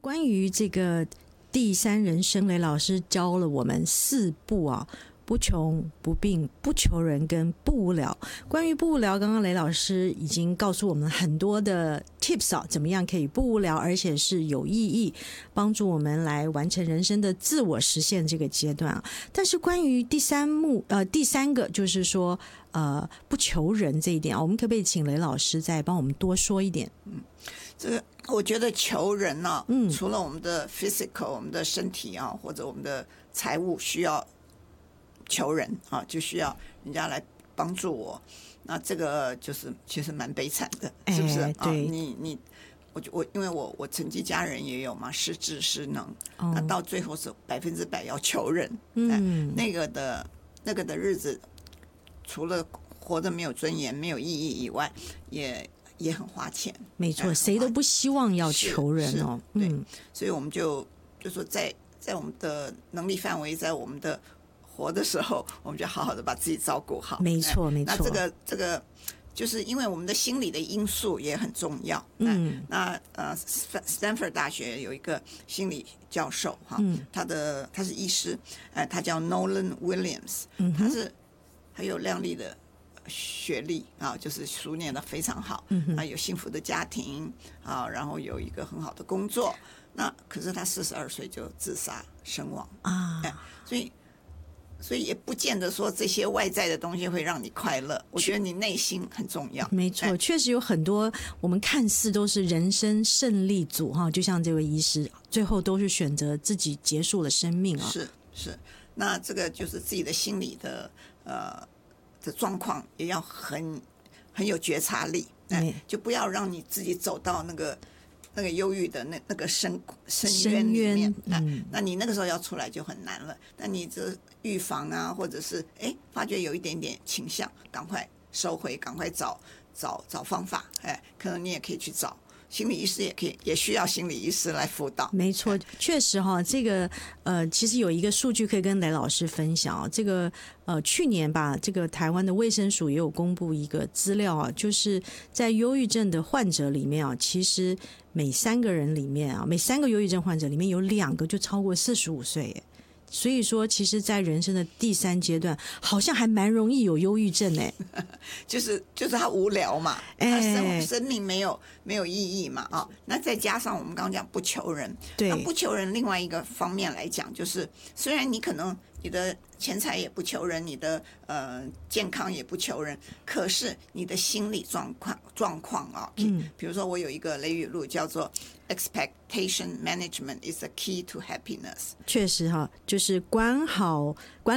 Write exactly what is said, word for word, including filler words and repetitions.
关于这个第三人生，雷老师教了我们四步啊。不穷不病不求人跟不无聊。关于不无聊，刚刚雷老师已经告诉我们很多的 tips 啊，怎么样可以不无聊，而且是有意义，帮助我们来完成人生的自我实现这个阶段啊。但是关于第三幕呃第三个就是说呃不求人这一点啊，我们可不可以请雷老师再帮我们多说一点？ 嗯，这个我觉得求人呢、啊， 嗯， 除了我们的 physical 我们的身体啊，或者我们的财务需要求人啊，就需要人家来帮助我，那这个就是其实蛮悲惨的，是不是？ 哎、对， 啊、你你我我因为我我曾经家人也有嘛，失智失能， 哦、 那到最后是百分之百要求人， 嗯， 那个的那个的日子，除了活得没有尊严、没有意义以外，也也很花钱。 没错，谁都不希望要求人哦。 对，嗯、所以我们就就说在在我们的能力范围，在我们的活的时候，我们就好好的把自己照顾好。 没错，没错。 那这个这个，就是因为我们的心理的因素也很重要。 嗯， 那呃，Stanford 大学有一个心理教授哈， 嗯、 他的他是医师，呃，他叫 Nolan Williams，、 嗯、 他是很有亮丽的学历啊，就是书念得非常好， 嗯、 啊，有幸福的家庭啊，然后有一个很好的工作。那可是他四十二岁就自杀身亡啊， 哎，所以。所以也不见得说这些外在的东西会让你快乐，我觉得你内心很重要。 没错，确实有很多我们看似都是人生胜利组哈，就像这位医师，最后都是选择自己结束了生命啊。 是是，那这个就是自己的心理的呃的状况也要很很有觉察力，哎，就不要让你自己走到那个。那个忧郁的那那个深深渊里面，那、嗯、那你那个时候要出来就很难了。那你这预防啊，或者是哎发觉有一点点倾向，赶快收回，赶快找找找方法。哎，可能你也可以去找心理医师，也可以也需要心理医师来辅导。 没错，确实哈，这个呃，其实有一个数据可以跟雷老师分享啊。这个呃，去年吧，这个台湾的卫生署也有公布一个资料啊，就是在忧郁症的患者里面啊，其实。每三个人里面啊，每三个忧郁症患者里面有两个就超过四十五岁，所以说，其实，在人生的第三阶段，好像还蛮容易有忧郁症哎， 就是就是他无聊嘛，他生生命没有没有意义嘛啊、哦，那再加上我们刚刚讲不求人， 对， 那不求人，另外一个方面来讲，就是虽然你可能你的钱财也不求人，你的呃健康也不求人，可是你的心理状况状况啊，嗯，比如说我有一个雷语录叫做 expectation management is the key to happiness， 确实哈，就是管好管。